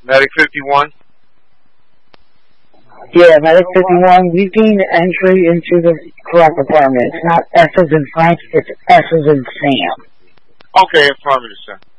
Medic 51? Yeah, Medic 51, we gained entry into the correct apartment. It's not S as in Frank, it's S as in Sam. Okay, affirmative, sir.